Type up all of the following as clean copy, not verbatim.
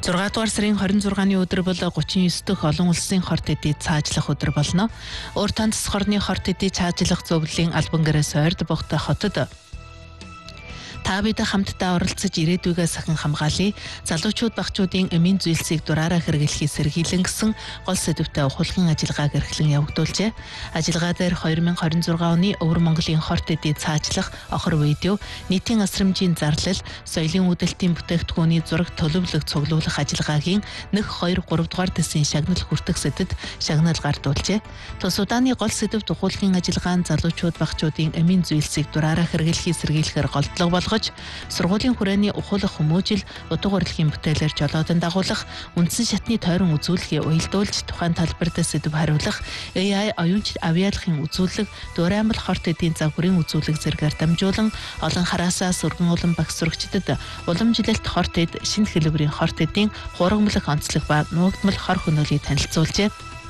6 дугаар сарын 26-ны өдөр бол 39 дэх олон улсын хорт эдийг цаашлах өдөр болно. Өөр танцс хорны хорт эдийг цаашлах зөвлөлийн албан гэрээс ойрд Богтой хотод та бид хамтдаа оролцож ирээдүйгээ сахин хамгаалъя. Залуучууд багчуудын эмийн зүйлсийг дураараа хэрэглэхийг сэргийлэн гэсэн гол сэдвтэй ухуулгын ажиллагааг эрхлэн явагдуулжээ. Ажиллагаа дээр 2026 оны Өвөр Монголын хорт эдийг цаашлах охор видео, нийтийн асрамжийн зарлал, соёлын үүдэлтийн бүтээгдэхүүний зураг төлөвлөлт цуглуулах ажиллагаагийн 1-2-3 дугаар дэсийн шагнал хүртэх сэдэд шагнал гардуулжээ. Тус удааны гол сэдвт ухуулгын ажиллагаа нь залуучууд багчуудын эмийн зүйлсийг дураараа хэрэглэхийг сэргийлэхээр голдлого болгож сургуулийн хүрээний ухуулах хүмүүжил, утга урлагийн бүтээлээр жолоодон дагуулах, үндсэн шатны тойрон үзүүлэлгийг уялдуулж тухайн талбарт сэдв хариулах, AI оюунч авьяалахын үзүүлэг, дуураймал хорт эдийн загварын үзүүлэг зэргээр дамжуулан олон хараасаа сургуулсан багш сурагчдад уламжлалт хорт эд, шинэ хэлбэрийн хорт эдийн хурагмлах онцлог ба нуугдмал хор хөнөөлийг танилцуулжээ.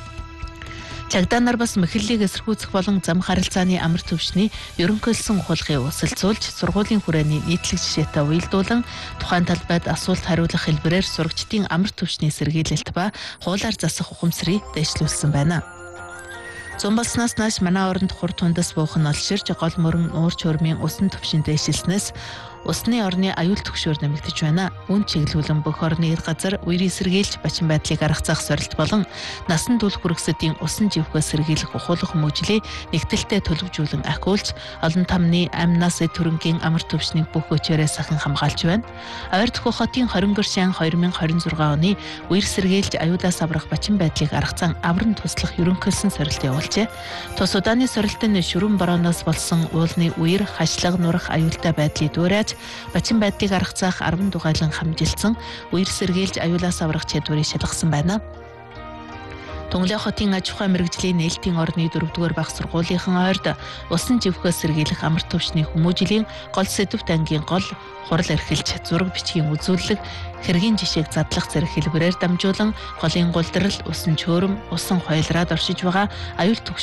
Чагдаа нар бас мэхлэлийг эсэргүүцэх болон зам харилцааны амар төвшний ерөнхийлсөн ухуулгыг усалцуулж сургуулийн хүрээний нийтлэг жишээтэй уялдуулан тухайн талбайд асуулт хариулах хэлбэрээр сурагчдын амар төвшний сэргийлэлт ба хуулиар засах ухамсарыг дэвшлүүлсэн байна. Зун болсноос нааш манай оронд хур тундас буухан олширч гол мөрөн нуур чурмын усан төвшин дэвшилснээс усны орны аюул түгшүүр нэмэгдэж байна. Үн чиглүүлэн бүх орны ир газар үерийг сэргийлж бачин байдлыг аргацаах сорилт болон насан турш хүргэсэдийн усан живхээ сэргийлэх ухуулах хүмүүжлийг нэгдэлтэй төлөвжүүлэн ахиулж олон тамны амнаас төрөнгийн амар төвшнийг бүх өчөөрөө сахин хамгаалж байна. Ойртхоо хотын 20 гэршин 2026 оны үер сэргийлж аюулаас аврах бачин байдлыг аргацан авран туслах ерөнхийлсөн сорилт явуулжээ. Тус удааны сорилт нь шүрэн борооноос болсон уулны үер хашлаг нурах аюултай байдлыг дүүрэж бачин байдлыг аргацаах 10 дугайлан хамжилсан үер сэргийлж аюулаас аврах чадварыг шалгасан байна. Тунгалын хотын аж ахуй мэргэжлийн нээлтийн орны 4-р багш сургуулийнхын ойрд усан живхээ сэргийлэх амар төвшний хүмүүжлийн гол сэдвт ангийн гол хурал эрхэлж зураг бичгийн үзүүлэлэг хэргийн жишээг задлах зэрэг хэлбэрээр дамжуулан голын гулдрал, усан чөөрөм, усан хойлраад оршиж байгаа аюул